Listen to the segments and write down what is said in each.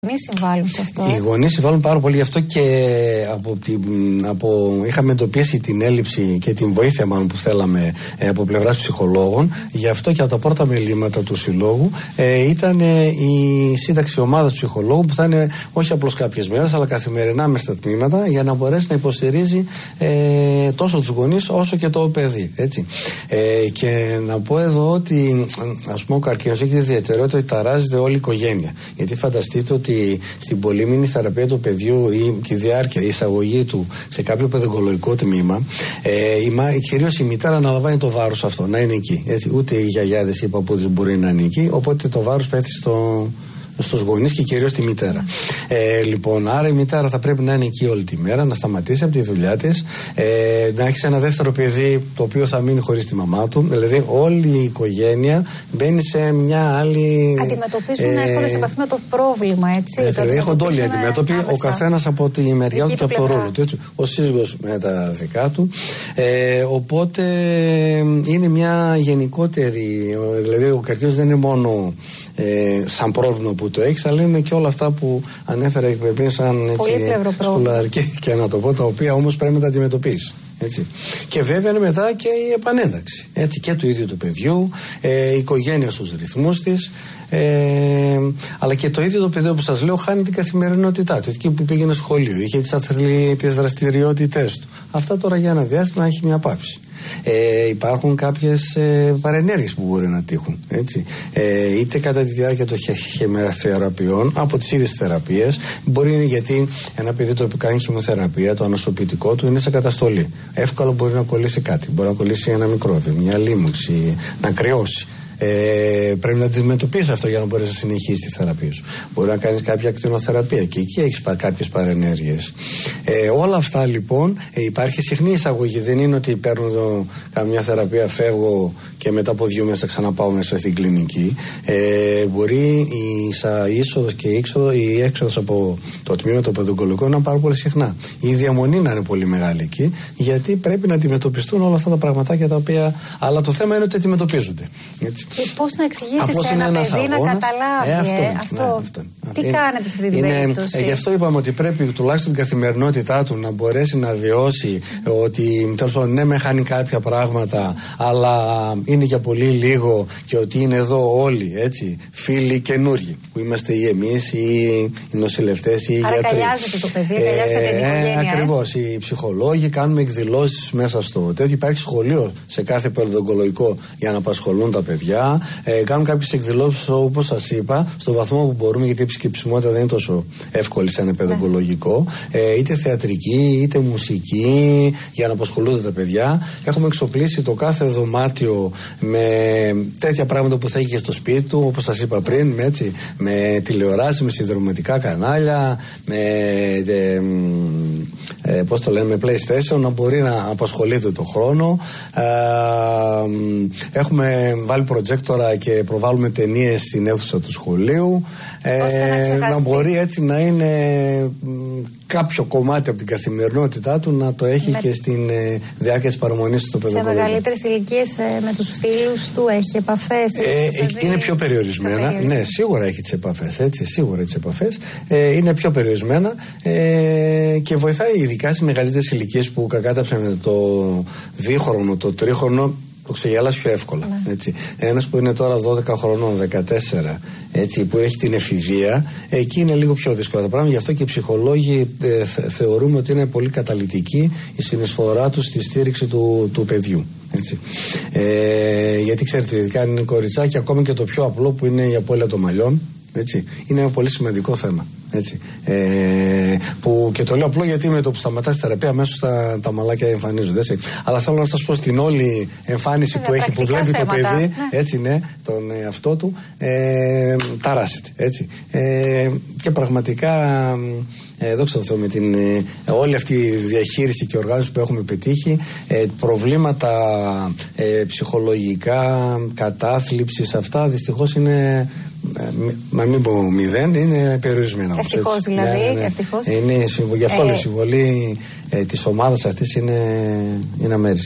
Οι γονείς συμβάλλουν σε αυτό. Οι γονείς συμβάλλουν πάρα πολύ, γι' αυτό και είχαμε εντοπίσει την έλλειψη και την βοήθεια μάλλον που θέλαμε από πλευράς ψυχολόγων. Γι' αυτό και από τα πρώτα μελήματα του Συλλόγου ήταν η σύνταξη ομάδας ψυχολόγων που θα είναι όχι απλώς κάποιες μέρες αλλά καθημερινά μες στα τμήματα για να μπορέσει να υποστηρίζει τόσο τους γονείς όσο και το παιδί. Έτσι. Και να πω εδώ ότι ας πούμε ο καρκίνος έχει τη ιδιαιτερότητα ότι ταράζεται όλη η οικογένεια. Γιατί φανταστείτε ότι στην πολύμηνη θεραπεία του παιδιού ή και η διάρκεια, η εισαγωγή του σε κάποιο παιδογκολογικό τμήμα, κυρίως η μητέρα αναλαμβάνει το βάρος αυτό, να είναι εκεί. Έτσι. Ούτε οι γιαγιάδες ή οι παππούδες μπορεί να είναι εκεί, οπότε το βάρος πέφτει στους γονείς και κυρίως τη μητέρα. Λοιπόν, άρα η μητέρα θα πρέπει να είναι εκεί όλη τη μέρα, να σταματήσει από τη δουλειά της, να έχει ένα δεύτερο παιδί το οποίο θα μείνει χωρίς τη μαμά του. Δηλαδή, όλη η οικογένεια μπαίνει σε μια άλλη. Αντιμετωπίζουν να έρχονται σε επαφή με το πρόβλημα, έτσι. Δηλαδή, έρχονται όλοι αντιμέτωποι, ο καθένας από τη μεριά του και από το ρόλο του. Ο σύζυγος με τα δικά του. Οπότε είναι μια γενικότερη. Δηλαδή, ο καρκίνος δεν είναι μόνο σαν πρόβλημα που το έχεις, αλλά είναι και όλα αυτά που ανέφερα πριν σαν σκουλαρική και να το πω, τα οποία όμως πρέπει να τα αντιμετωπίσεις. Έτσι. Και βέβαια είναι μετά και η επανένταξη, έτσι, και του ίδιου του παιδιού, η οικογένεια στους ρυθμούς της, αλλά και το ίδιο το παιδί, όπως σας λέω, χάνει την καθημερινότητά του. Εκεί που πήγαινε σχολείο, είχε τις δραστηριότητές του. Αυτά τώρα για ένα διάστημα έχει μια πάυση. Υπάρχουν κάποιες παρενέργειες που μπορεί να τύχουν, έτσι. Είτε κατά τη διάρκεια των χημειοθεραπείων, από τις ίδιες θεραπείες, μπορεί, γιατί ένα παιδί το οποίο κάνει χημειοθεραπεία, το ανοσοποιητικό του είναι σε καταστολή. Εύκολα μπορεί να κολλήσει κάτι, μπορεί να κολλήσει ένα μικρόβιο, μια λίμωξη, να κρυώσει. Πρέπει να αντιμετωπίσει αυτό για να μπορέσει να συνεχίσει τη θεραπεία σου. Μπορεί να κάνει κάποια ακτινοθεραπεία και εκεί έχει κάποιες παρενέργειες. Όλα αυτά λοιπόν, υπάρχει συχνή εισαγωγή. Δεν είναι ότι παίρνω καμιά θεραπεία, φεύγω και μετά από 2 μήνες ξαναπάω μέσα στην κλινική. Μπορεί η είσοδος και η έξοδος από το τμήμα το παιδογκολογικό να είναι πάρα πολύ συχνά. Η διαμονή να είναι πολύ μεγάλη εκεί, γιατί πρέπει να αντιμετωπιστούν όλα αυτά τα πραγματάκια τα οποία. Αλλά το θέμα είναι ότι αντιμετωπίζονται. Έτσι. Και πώς να εξηγήσεις σε ένα παιδί να καταλάβει αυτό. Τι κάνετε σε αυτή την περίπτωση? Γι' αυτό είπαμε ότι πρέπει τουλάχιστον την καθημερινότητά του να μπορέσει να βιώσει ότι τέλος πάντων ναι, με χάνει κάποια πράγματα, αλλά είναι για πολύ λίγο και ότι είναι εδώ όλοι, έτσι, φίλοι καινούργοι που είμαστε ή εμείς ή οι νοσηλευτές ή οι γιατροί. Άρα αγκαλιάζεται το παιδί, αγκαλιάζεται την οικογένεια. Ακριβώς. Οι ψυχολόγοι κάνουμε εκδηλώσεις μέσα στο τέτοιο. Υπάρχει σχολείο σε κάθε παιδογκολογικό για να απασχολούν τα παιδιά. Κάνουν κάποιες εκδηλώσεις, όπως σας είπα, στο βαθμό που μπορούμε, γιατί η επισκεψιμότητα δεν είναι τόσο εύκολη σε ένα παιδογκολογικό, είτε θεατρική είτε μουσική, για να απασχολούνται τα παιδιά. Έχουμε εξοπλίσει το κάθε δωμάτιο με τέτοια πράγματα που θα έχει και στο σπίτι του, όπως σας είπα πριν, με τηλεοράσεις, με συνδρομητικά κανάλια, με PlayStation, να μπορεί να απασχολείται το χρόνο. Έχουμε βάλει προτζέκτορα και προβάλλουμε ταινίες στην αίθουσα του σχολείου, να μπορεί έτσι να είναι κάποιο κομμάτι από την καθημερινότητά του να το έχει και στην διάρκεια της παραμονής του στο παιδογκολογικό. Σε μεγαλύτερες ηλικίες με τους φίλους του έχει επαφές? Είναι πιο περιορισμένα. Ναι, σίγουρα έχει τις επαφές. Είναι πιο περιορισμένα και βοηθάει ειδικά στις μεγαλύτερες ηλικίες που κακάταψε με το 2χρονο, το 3χρονο. Το ξεγελάς πιο εύκολα. Έτσι. Ένας που είναι τώρα 12 χρονών, 14, έτσι, που έχει την εφηβεία, εκεί είναι λίγο πιο δύσκολο το πράγμα. Γι' αυτό και οι ψυχολόγοι θεωρούμε ότι είναι πολύ καταλυτική η συνεισφορά τους στη στήριξη του παιδιού. Έτσι. Γιατί ξέρετε, ειδικά αν είναι κοριτσάκι, ακόμη και το πιο απλό που είναι η απώλεια των μαλλιών, έτσι, είναι ένα πολύ σημαντικό θέμα. Έτσι. Που και το λέω απλό γιατί με το που σταματά τη θεραπεία αμέσως τα μαλάκια εμφανίζονται. Έτσι. Αλλά θέλω να σας πω στην όλη εμφάνιση που έχει, που βλέπει το παιδί, έτσι, ναι, τον εαυτό του, ταράσσεται. Έτσι. Και πραγματικά δόξα τω Θεώ, με την όλη αυτή η διαχείριση και οργάνωση που έχουμε πετύχει, προβλήματα ψυχολογικά, κατάθλιψης, αυτά δυστυχώς είναι, μα μην πω 0, είναι περιορισμένα. Ευτυχώς δηλαδή. Ναι. Ευτυχώς. Γι' αυτό η συμβολή της ομάδας αυτής είναι αμέριστη.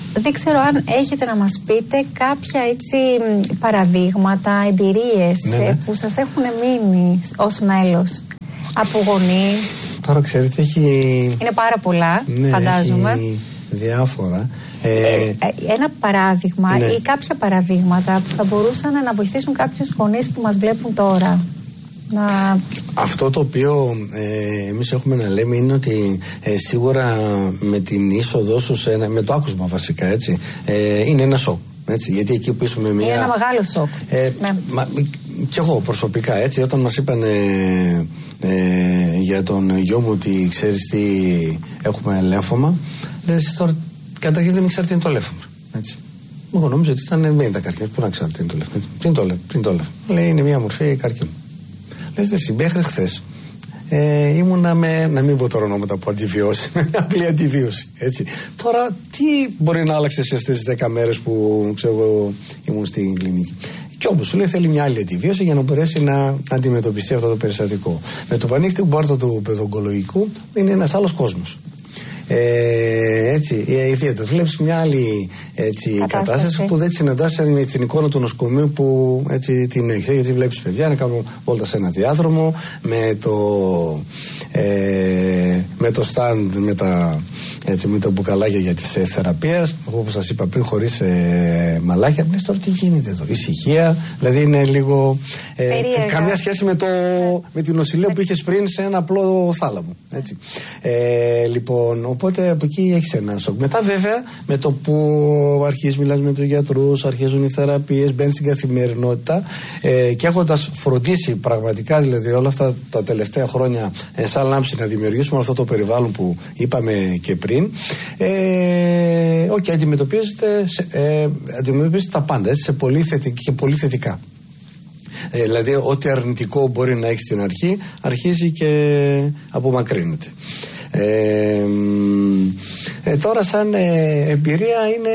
Δεν ξέρω αν έχετε να μας πείτε κάποια έτσι παραδείγματα, εμπειρίες που σας έχουν μείνει ως μέλος από γονείς. Τώρα ξέρετε είναι πάρα πολλά, φαντάζομαι. Έχει διάφορα. Ένα παράδειγμα ή κάποια παραδείγματα που θα μπορούσαν να βοηθήσουν κάποιους γονείς που μας βλέπουν τώρα. Αυτό το οποίο εμείς έχουμε να λέμε είναι ότι σίγουρα με την είσοδό σου με το άκουσμα βασικά, έτσι, είναι ένα σοκ, έτσι, γιατί εκεί που ήσουν είναι ένα μεγάλο σοκ. Κι εγώ προσωπικά, έτσι, όταν μας είπαν για τον γιο μου ότι ξέρεις τι, έχουμε λέμφωμα, λες τώρα καταρχήν δεν ήξερα τι είναι το λέμφωμα, έτσι. Εγώ νόμιζα ότι δεν είναι τα καρκίνο, πού να ξέρω τι είναι το λέμφωμα, τι είναι το λέμφωμα, λέει είναι μια μορφή καρκίνου. Λες εσύ, μέχρι χθες ήμουνα να μην πω τώρα ονόματα από αντιβίωση, με μια απλή αντιβίωση, έτσι. Τώρα τι μπορεί να άλλαξε σε αυτές τις 10 μέρες που ξέρω ήμουν στην κλινική. Και όπως σου λέει, θέλει μια άλλη αντιβίωση για να μπορέσει να αντιμετωπιστεί αυτό το περιστατικό. Με το που ανοίγει την πόρτα του παιδοογκολογικού είναι ένας άλλος κόσμος. Έτσι, ιδιαίτερα. Βλέπεις μια άλλη κατάσταση που δεν τη συναντάς με την εικόνα του νοσοκομείου που έτσι την έχεις. Γιατί βλέπεις παιδιά να κάνουν βόλτα σε ένα διάδρομο με το stand, με τα μπουκαλάκια για τις θεραπείες, όπως σας είπα πριν, χωρίς μαλάκια. Λες τώρα τι γίνεται εδώ, ησυχία, δηλαδή είναι λίγο καμία σχέση με την νοσηλεία που είχες πριν σε ένα απλό θάλαμο, έτσι. Λοιπόν, οπότε από εκεί έχεις ένα σοκ. Μετά βέβαια με το που αρχίζεις μιλάς με τους γιατρούς, αρχίζουν οι θεραπείες, μπαίνεις στην καθημερινότητα και έχοντας φροντίσει πραγματικά, δηλαδή όλα αυτά τα τελευταία χρόνια σαν Λάμψη να δημιουργήσουμε αυτό το περιβάλλον που είπαμε και πριν, αντιμετωπίζετε τα πάντα, έτσι, σε πολύ θετική και πολύ θετικά. Δηλαδή ό,τι αρνητικό μπορεί να έχει στην αρχή αρχίζει και απομακρύνεται. Τώρα σαν εμπειρία είναι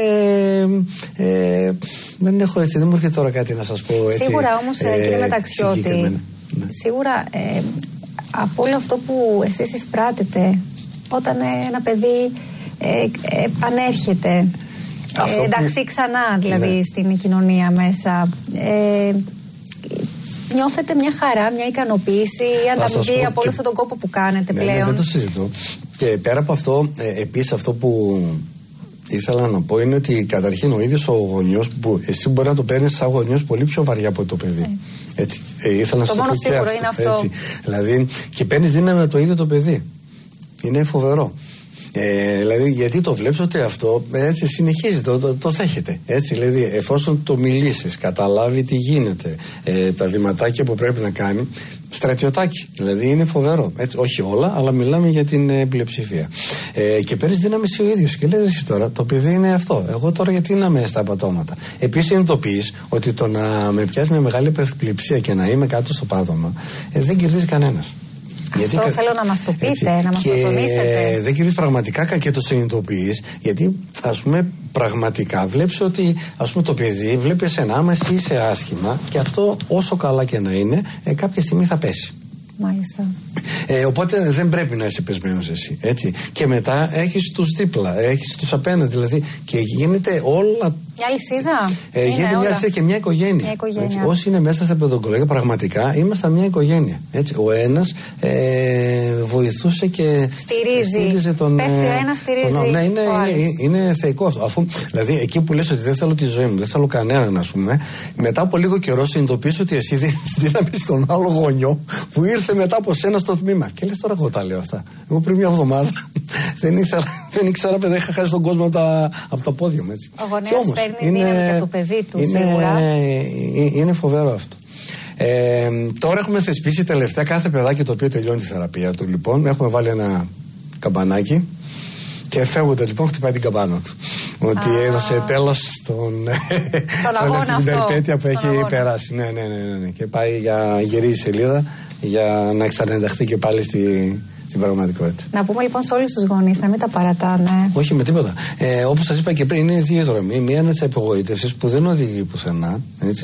δεν μου έρχεται τώρα κάτι να σας πω έτσι. Σίγουρα όμως κύριε Μεταξιώτη, σίγουρα από όλο αυτό που εσείς εισπράτετε όταν ένα παιδί επανέρχεται, ενταχθεί ξανά δηλαδή στην κοινωνία μέσα, νιώθετε μια χαρά, μια ικανοποίηση ή ανταμοιβή από όλο αυτόν τον κόπο που κάνετε πλέον? Δεν το συζητώ. Και πέρα από αυτό, επίσης αυτό που ήθελα να πω είναι ότι καταρχήν ο ίδιος ο γονιός, που εσύ μπορεί να το παίρνεις σαν γονιός πολύ πιο βαριά από το παιδί. Έτσι. Ήθελα το να μόνο σίγουρο είναι αυτό. Έτσι. Δηλαδή, και παίρνεις δύναμη από το ίδιο το παιδί. Είναι φοβερό. Δηλαδή, γιατί το βλέπεις ότι αυτό έτσι συνεχίζει, το δέχεται. Έτσι, δηλαδή, εφόσον το μιλήσεις, καταλάβει τι γίνεται, τα βηματάκια που πρέπει να κάνει, στρατιωτάκι. Δηλαδή, είναι φοβερό. Έτσι, όχι όλα, αλλά μιλάμε για την πλειοψηφία. Και παίρνεις δύναμη εσύ ο ίδιος. Και λες εσύ τώρα, το παιδί είναι αυτό. Εγώ τώρα γιατί να είμαι στα πατώματα. Επίσης, συνειδητοποιείς ότι το να με πιάσει με μεγάλη πλειοψηφία και να είμαι κάτω στο πάτωμα, δεν κερδίζει κανένας. Αυτό θέλω να μας το πείτε, έτσι, να μας το τονίσετε. Δεν κερδίζεις πραγματικά και το συνειδητοποιείς, γιατί ας πούμε πραγματικά βλέπεις ότι ας πούμε το παιδί βλέπει εσένα, άμα εσύ είσαι άσχημα και αυτό όσο καλά και να είναι, κάποια στιγμή θα πέσει. Μάλιστα. Οπότε δεν πρέπει να είσαι πεσμένος εσύ, έτσι. Και μετά έχεις τους δίπλα, έχεις τους απέναντι, δηλαδή, και γίνεται όλα. Μια αλυσίδα. Γίνεται μια αλυσίδα και μια οικογένεια. Έτσι. Όσοι είναι μέσα στα παιδοογκολογία, πραγματικά ήμασταν μια οικογένεια. Έτσι. Ο ένας βοηθούσε και στηρίζει τον. Πέφτει ο ένας, στηρίζει. Είναι θεϊκό αυτό. Αφού, δηλαδή, εκεί που λες ότι δεν θέλω τη ζωή μου, δεν θέλω κανέναν, ας πούμε, μετά από λίγο καιρό συνειδητοποιείς ότι εσύ δίνεις δύναμη στον άλλο γονιό που ήρθε μετά από σένα στο τμήμα. Και λες τώρα, εγώ τα λέω αυτά. Εγώ πριν μια εβδομάδα δεν ήξερα, παιδιά, είχα χάσει τον κόσμο από τα πόδια μου. Έτσι. Ο γονέας παίρνει δύναμη και από το παιδί του, σίγουρα. Είναι φοβερό αυτό. Τώρα έχουμε θεσπίσει τελευταία κάθε παιδάκι το οποίο τελειώνει τη θεραπεία του. Λοιπόν, έχουμε βάλει ένα καμπανάκι και φεύγοντα λοιπόν χτυπάει την καμπάνα του. Ότι έδωσε τέλος στον αγώνα, την περιπέτεια που έχει περάσει. Ναι. Και πάει γυρίζει σελίδα για να ξαναενταχθεί και πάλι στην πραγματικότητα. Να πούμε λοιπόν σε όλους τους γονείς να μην τα παρατάνε. Όχι με τίποτα. Όπως σας είπα και πριν, είναι δύο δρομοί. Μία είναι της απογοήτευσης που δεν οδηγεί πουθενά.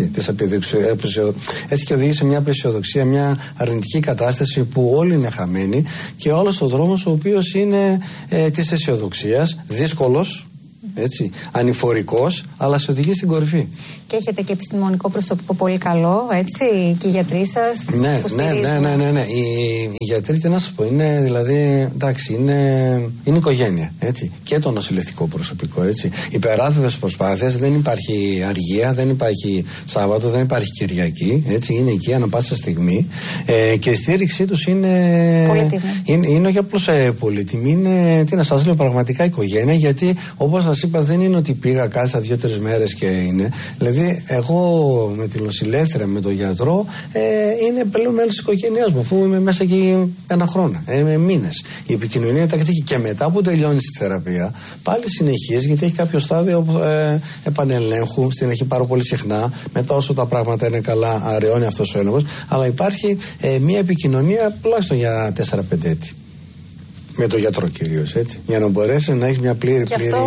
Έτσι και οδηγεί σε μια απεσιοδοξία, μια αρνητική κατάσταση που όλοι είναι χαμένοι. Και όλος ο δρόμος ο οποίος είναι της αισιοδοξίας, δύσκολος. Έτσι. Ανηφορικός, αλλά σε οδηγεί στην κορυφή. Και έχετε και επιστημονικό προσωπικό πολύ καλό, έτσι, και οι γιατροί σας που στηρίζουν. Ναι. Οι γιατροί, τι να σας πω, είναι δηλαδή, εντάξει, είναι οικογένεια, έτσι. Και το νοσηλευτικό προσωπικό, έτσι. Υπεράθλιβες προσπάθειες, δεν υπάρχει αργία, δεν υπάρχει Σάββατο, δεν υπάρχει Κυριακή, έτσι. Είναι εκεί ανά πάσα στιγμή. Και η στήριξή τους είναι πολύτιμη. Είναι όχι απλώς πολύτιμη, είναι, τι να σας λέω, πραγματικά οικογένεια, γιατί όπως σας είπα, δεν είναι ότι πήγα, κάθισα 2-3 μέρες και είναι. Δηλαδή, εγώ με την νοσηλεύτρια, με τον γιατρό, είναι πλέον μέλος της οικογένειάς μου, αφού είμαι μέσα εκεί ένα χρόνο, μήνες. Η επικοινωνία τακτική, και μετά που τελειώνει τη θεραπεία, πάλι συνεχίζει, γιατί έχει κάποιο στάδιο επανελέγχου, στην αρχή πάρα πολύ συχνά. Μετά, όσο τα πράγματα είναι καλά, αραιώνει αυτός ο έλεγχος. Αλλά υπάρχει μια επικοινωνία τουλάχιστον για 4-5 έτη. Με τον γιατρό κυρίως, έτσι. Για να μπορέσει να έχει μια πλήρη.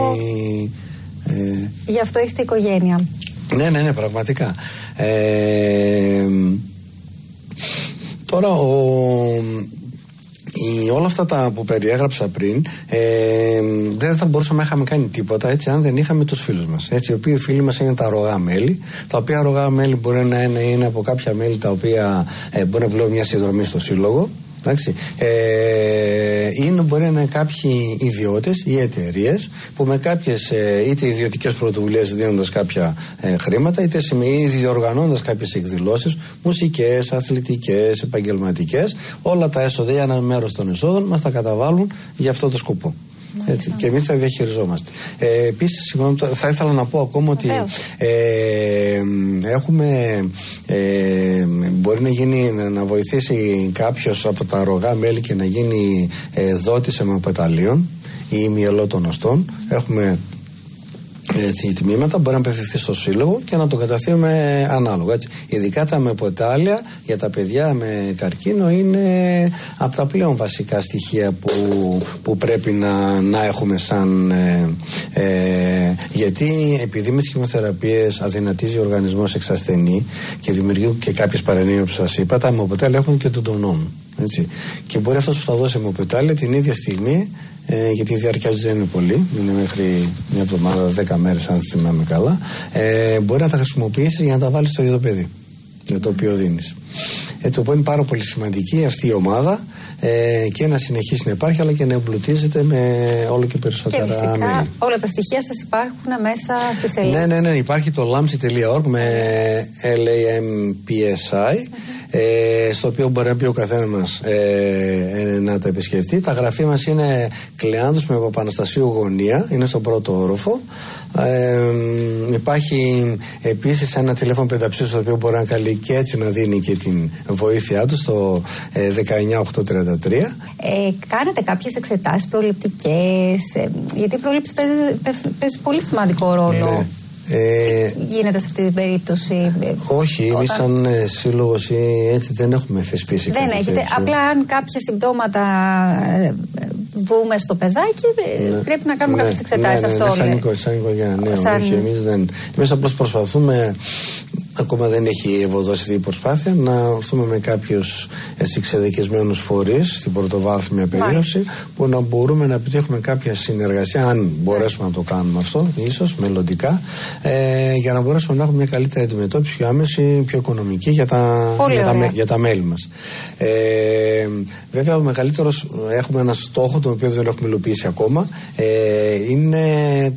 Γι' αυτό είστε οικογένεια. Ναι, πραγματικά. Τώρα όλα αυτά τα που περιέγραψα πριν, δεν θα μπορούσαμε να είχαμε κάνει τίποτα, έτσι, αν δεν είχαμε τους φίλους μας, έτσι, οι οποίοι φίλοι μας είναι τα αρρωγά μέλη, τα οποία αρρωγά μέλη μπορεί να είναι από κάποια μέλη τα οποία μπορεί να πληρώνουν μια συνδρομή στο σύλλογο. Είναι, μπορεί να είναι κάποιοι ιδιώτες ή εταιρείες που με κάποιες είτε ιδιωτικές πρωτοβουλίες, δίνοντας κάποια χρήματα, είτε διοργανώνοντας κάποιες εκδηλώσεις μουσικές, αθλητικές, επαγγελματικές, όλα τα έσοδα ή ένα μέρος των εσόδων μας τα καταβάλουν για αυτό το σκοπό. Έτσι, και εμείς τα διαχειριζόμαστε. Επίσης, θα ήθελα να πω ακόμα ότι μπορεί να βοηθήσει κάποιος από τα αρρωγά μέλη και να γίνει δότης αιμοπεταλίων ή ημιελό των οστών. Έχουμε τμήματα, μπορεί να απευθυνθεί στο σύλλογο και να το καταθέτουμε ανάλογα. Έτσι. Ειδικά τα αιμοπετάλια για τα παιδιά με καρκίνο είναι από τα πλέον βασικά στοιχεία που πρέπει να έχουμε γιατί επειδή με τις χημειοθεραπείες αδυνατίζει ο οργανισμός, εξασθενεί και δημιουργεί και κάποιες παρενέργειες που σας είπα, τα αιμοπετάλια έχουν και τον τονών. Έτσι. Και μπορεί αυτός που θα δώσει αιμοπετάλια την ίδια στιγμή, γιατί η διάρκεια του δεν είναι πολύ, είναι μέχρι μια εβδομάδα, 10 μέρες αν θυμάμαι καλά, μπορεί να τα χρησιμοποιήσεις για να τα βάλεις στο ίδιο παιδί για το οποίο δίνεις. Έτσι, οπότε είναι πάρα πολύ σημαντική αυτή η ομάδα και να συνεχίσει να υπάρχει, αλλά και να εμπλουτίζεται με όλο και περισσότερα μέλη. Και φυσικά όλα τα στοιχεία σας υπάρχουν μέσα στη σελίδα. Ναι, υπάρχει το lamsi.org με LAMPSI, στο οποίο μπορεί να πει ο καθένας μας να τα επισκεφτεί. Τα γραφεία μας είναι Κλεάνδους με Παπαναστασίου γωνία, είναι στον πρώτο όροφο. Υπάρχει επίσης ένα τηλέφωνο πενταψήφιο στο οποίο μπορεί να καλεί και έτσι να δίνει και την βοήθειά του στο 19833. Κάνετε κάποιες εξετάσεις προληπτικές, γιατί η πρόληψη παίζει πολύ σημαντικό ρόλο. Ναι. Γίνεται σε αυτή την περίπτωση? Όχι, εμείς σαν σύλλογος έτσι δεν έχουμε θεσπίσει. Δεν έχετε, τέτοιο. Απλά αν κάποια συμπτώματα δούμε στο παιδάκι, πρέπει να κάνουμε κάποιες εξετάσεις. Αυτό σαν οικογένεια, όχι, εμείς δεν. Εμείς απλώς προσπαθούμε, ακόμα δεν έχει ευωδώσει αυτή η προσπάθεια, να έρθουμε με κάποιους εξειδικευμένους φορείς στην πρωτοβάθμια περίοδο που να μπορούμε να επιτύχουμε κάποια συνεργασία, αν μπορέσουμε να το κάνουμε αυτό, ίσως μελλοντικά, για να μπορέσουμε να έχουμε μια καλύτερη αντιμετώπιση, πιο άμεση, πιο οικονομική για τα μέλη μας. Βέβαια, ο μεγαλύτερος, έχουμε ένα στόχο, τον οποίο δεν έχουμε υλοποιήσει ακόμα, είναι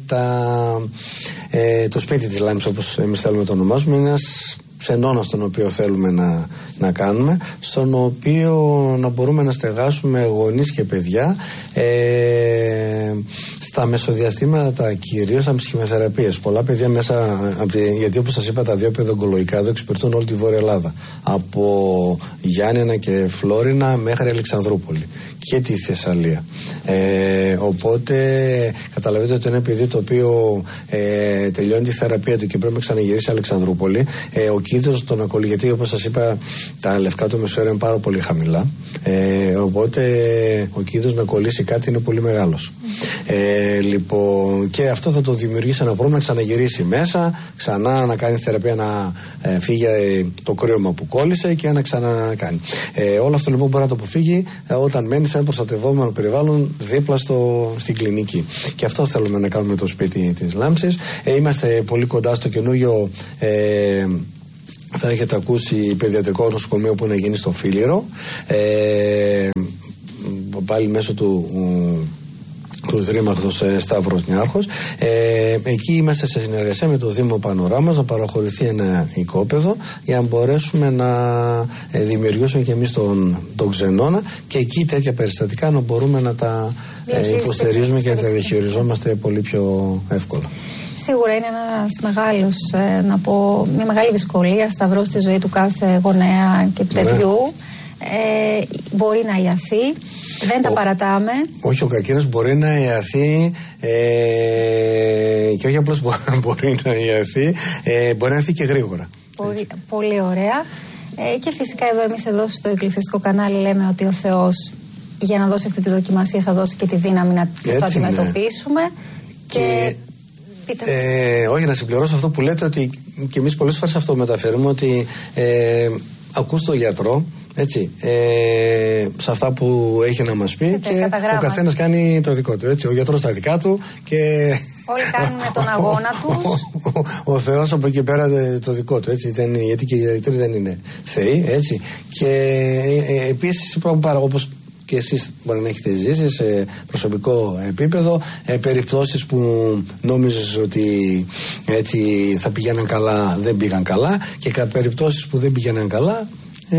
το σπίτι της Λάμψης, όπως εμείς θέλουμε να το ονομάζουμε. Είναι ένας ξενώνας τον οποίο θέλουμε να κάνουμε, στον οποίο να μπορούμε να στεγάσουμε γονείς και παιδιά στα μεσοδιαστήματα, κυρίως από τις χημειοθεραπείες. Πολλά παιδιά μέσα, γιατί όπως σας είπα, τα δύο παιδογκολογικά εδώ εξυπηρετούν όλη τη Βόρεια Ελλάδα, από Γιάννενα και Φλόρινα μέχρι Αλεξανδρούπολη και τη Θεσσαλία. Οπότε καταλαβαίνετε ότι είναι παιδί το οποίο τελειώνει τη θεραπεία του και πρέπει να ξαναγυρίσει Αλεξανδρούπολη. Ο κίνδυνος το να κολλήσει, γιατί όπως σας είπα τα λευκά του ημισφαίρου είναι πάρα πολύ χαμηλά, οπότε ο κίνδυνος να κολλήσει κάτι είναι πολύ μεγάλος. Λοιπόν, και αυτό θα το δημιουργήσει ένα πρόβλημα να ξαναγυρίσει μέσα, ξανά να κάνει θεραπεία να φύγει το κρύωμα που κόλλησε και να ξανακάνει. Όλο αυτό λοιπόν μπορεί να το αποφύγει όταν μένει σε ένα προστατευόμενο περιβάλλον δίπλα στην κλινική. Και αυτό θέλουμε να κάνουμε το σπίτι της Λάμψης. Είμαστε πολύ κοντά στο καινούριο, θα έχετε ακούσει, παιδιατρικό νοσοκομείο που είναι γίνει στο Φίλιρο, πάλι μέσω του Ιδρύματος Σταύρος Νιάρχος. Εκεί είμαστε σε συνεργασία με το Δήμο Πανοράμας να παραχωρηθεί ένα οικόπεδο για να μπορέσουμε να δημιουργήσουμε και εμείς τον ξενώνα και εκεί τέτοια περιστατικά να μπορούμε να τα υποστηρίζουμε και να τα διαχειριζόμαστε πολύ πιο εύκολα. Σίγουρα είναι ένας μεγάλος, να πω, μια μεγάλη δυσκολία, σταυρό στη ζωή του κάθε γονέα και παιδιού. Μπορεί να ιαθεί, δεν τα παρατάμε. Όχι, ο καρκίνος μπορεί να ιαθεί και όχι απλώς μπορεί να ιαθεί, μπορεί να ιαθεί και γρήγορα. Πολύ ωραία. Και φυσικά εμείς εδώ στο εκκλησιαστικό κανάλι λέμε ότι ο Θεός για να δώσει αυτή τη δοκιμασία θα δώσει και τη δύναμη να το αντιμετωπίσουμε. Και όχι, να συμπληρώσω αυτό που λέτε, ότι και εμείς πολλές φορές αυτό μεταφέρουμε, ότι ακούς τον γιατρό, έτσι, σε αυτά που έχει να μας πει και ο καθένας κάνει το δικό του, έτσι, ο γιατρός τα δικά του και όλοι κάνουν τον αγώνα τους. Ο Θεός από εκεί πέρα το δικό του, έτσι, γιατί και οι γιατροί δεν είναι θεοί, έτσι, και επίσης όπως και εσείς μπορεί να έχετε ζήσει σε προσωπικό επίπεδο περιπτώσεις που νόμιζες ότι έτσι θα πηγαίναν καλά, δεν πήγαν καλά, και περιπτώσεις που δεν πηγαίναν καλά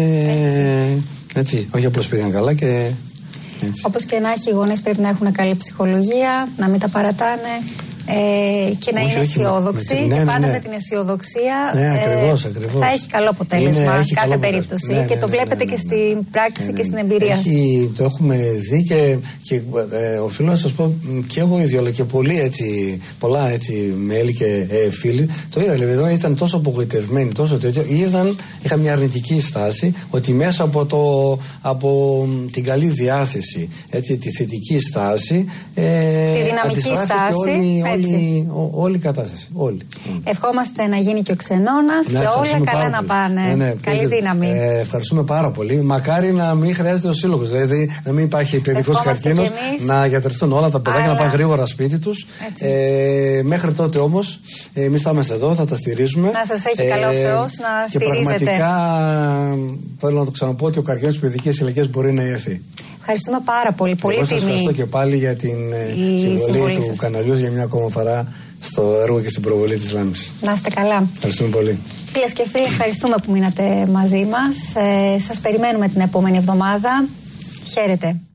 έτσι, όχι απλώς πήγαν καλά και έτσι. Όπως και να έχει, οι γονείς πρέπει να έχουν καλή ψυχολογία, να μην τα παρατάνε και να είναι αισιόδοξοι, και πάντα με την αισιοδοξία ακριβώς. θα έχει καλό αποτέλεσμα κάθε περίπτωση και το βλέπετε και στην πράξη και στην εμπειρία σας. Το έχουμε δει και οφείλω να σας πω και εγώ ίδιο, αλλά και πολλοί έτσι, πολλά έτσι μέλη και φίλοι το είδα, δηλαδή εδώ ήταν τόσο απογοητευμένοι, τόσο τέτοιο, είχαν μια αρνητική στάση, ότι μέσα από την καλή διάθεση, έτσι, τη θετική στάση, τη δυναμική στάση, όλη η κατάσταση. Ευχόμαστε να γίνει και ο ξενώνας και όλα καλά να πάνε. Καλή δύναμη. Ευχαριστούμε πάρα πολύ. Μακάρι να μην χρειάζεται ο σύλλογος, δηλαδή να μην υπάρχει παιδικός καρκίνος, να γιατρευτούν όλα τα παιδάκια, να πάνε γρήγορα σπίτι τους. Μέχρι τότε όμως, εμείς θα είμαστε εδώ, θα τα στηρίζουμε. Να σας έχει καλό Θεός να στηρίζετε. Και πραγματικά θέλω να το ξαναπώ ότι ο καρκίνος της παιδικής ηλικίας μπορεί να ιαθεί. Ευχαριστούμε πάρα πολύ. Πολύ τιμή. Σας ευχαριστώ και πάλι για την συμβολή του καναλιού για μια ακόμα φορά στο έργο και στην προβολή της Λάμψης. Να είστε καλά. Ευχαριστούμε πολύ. Φίλες και φίλοι, ευχαριστούμε που μείνατε μαζί μας. Σας περιμένουμε την επόμενη εβδομάδα. Χαίρετε.